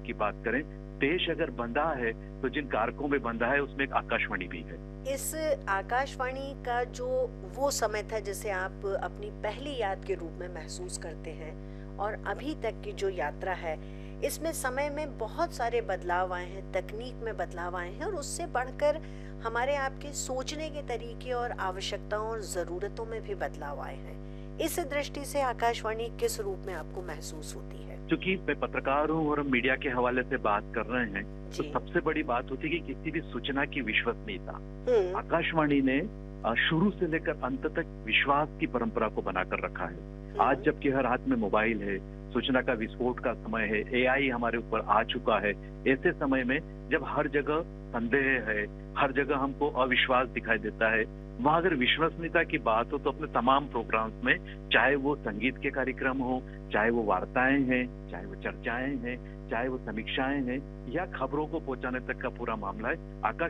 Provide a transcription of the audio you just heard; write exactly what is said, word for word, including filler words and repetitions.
की बात करें, देश अगर बंधा है तो जिन कारकों में बंधा है उसमें एक आकाशवाणी भी है। इस आकाशवाणी का जो वो समय था जिसे आप अपनी पहली याद के रूप में महसूस करते हैं और अभी तक की जो यात्रा है, इसमें समय में बहुत सारे बदलाव आए हैं, तकनीक में बदलाव आए हैं और उससे बढ़कर हमारे आपके सोचने के तरीके और आवश्यकताओं और ज़रूरतों में भी बदलाव आए हैं। इस दृष्टि से आकाशवाणी किस रूप में आपको महसूस होती है? क्योंकि मैं पत्रकार हूँ और हम मीडिया के हवाले से बात कर रहे हैं, तो जी। सबसे बड़ी बात होती है कि किसी भी सूचना की विश्वसनीयता। हुँ। आकाशवाणी ने अ, शुरू से लेकर अंत तक विश्वास की परंपरा को बनाकर रखा है। आज हुँ। जबकि हर हाथ में मोबाइल है, सूचना का विस्फोट का समय है, एआई हमारे ऊपर आ चुका है, ऐसे समय में जब हर जगह संदेह है, हर जगह हमको अविश्वास दिखाई देता है, वहाँ अगर विश्वसनीयता की बात हो तो अपने तमाम प्रोग्राम्स में, चाहे वो संगीत के कार्यक्रम हो, चाहे वो वार्ताएं हैं, चाहे वो चर्चाएं हैं, चाहे वो समीक्षाएं हैं या खबरों को पहुंचाने तक का पूरा मामला है,